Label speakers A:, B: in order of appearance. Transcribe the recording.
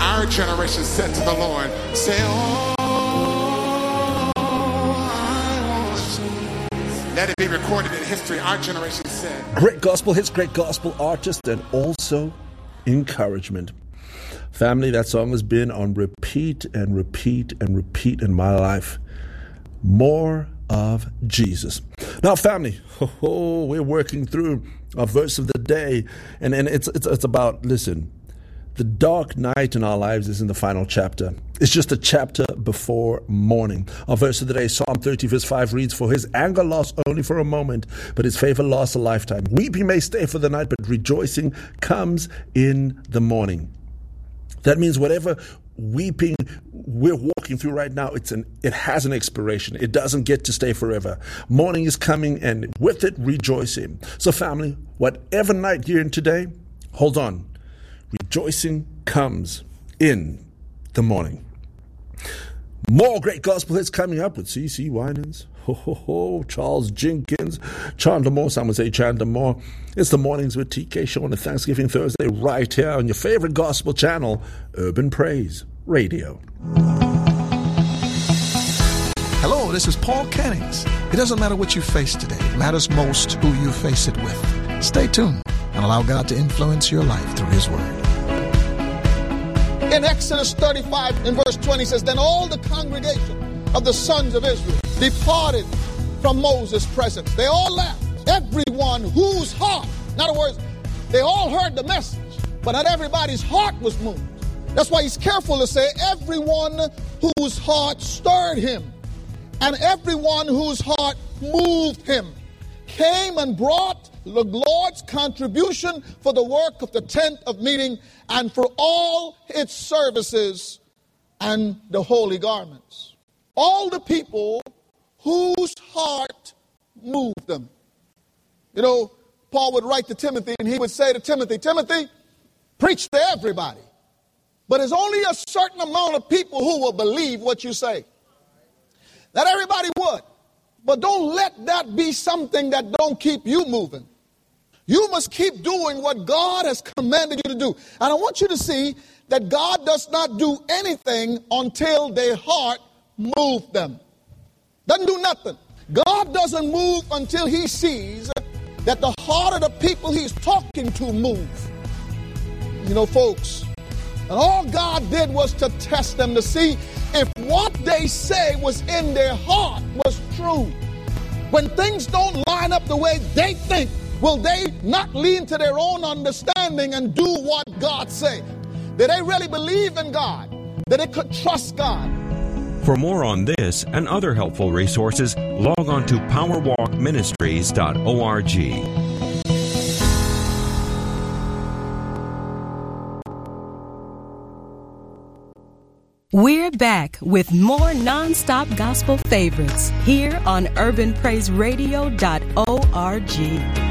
A: our generation said to the Lord, say, oh, I want you. Let it be recorded in history. Our generation said.
B: Great gospel hits, great gospel artist, and also encouragement. Family, that song has been on repeat and repeat and repeat in my life. More of Jesus. Now, family, we're working through our verse of the day, and it's about, listen, the dark night in our lives is in the final chapter. It's just a chapter before morning. Our verse of the day, Psalm 30, verse 5 reads, for his anger lasts only for a moment, but his favor lasts a lifetime. Weeping may stay for the night, but rejoicing comes in the morning. That means whatever weeping we're walking through right now, it has an expiration. It doesn't get to stay forever. Morning is coming, and with it, rejoicing. So family, whatever night you're in today, hold on. Rejoicing comes in the morning. More great gospel hits coming up with C.C. Winans, Charles Jenkins, Chandler Moore. Some would say Chandler Moore. It's the Mornings with TK show on a Thanksgiving Thursday right here on your favorite gospel channel, Urban Praise Radio.
C: Hello, this is Paul Cannings. It doesn't matter what you face today. It matters most who you face it with. Stay tuned and allow God to influence your life through his word.
D: In Exodus 35 in verse 20 says, then all the congregation of the sons of Israel departed from Moses' presence. They all left. Everyone whose heart, in other words, they all heard the message, but not everybody's heart was moved. That's why he's careful to say everyone whose heart stirred him and everyone whose heart moved him came and brought the Lord's contribution for the work of the tent of meeting and for all its services and the holy garments. All the people whose heart moved them. You know, Paul would write to Timothy and he would say to Timothy, Timothy, preach to everybody. But there's only a certain amount of people who will believe what you say. Not everybody would. But don't let that be something that don't keep you moving. You must keep doing what God has commanded you to do. And I want you to see that God does not do anything until their heart moves them. Doesn't do nothing. God doesn't move until he sees that the heart of the people he's talking to move. You know, folks, and all God did was to test them to see if what they say was in their heart was true. When things don't line up the way they think, will they not lean to their own understanding and do what God said? Did they really believe in God? That they could trust God?
E: For more on this and other helpful resources, log on to powerwalkministries.org.
F: We're back with more non-stop gospel favorites here on UrbanPraiseRadio.org.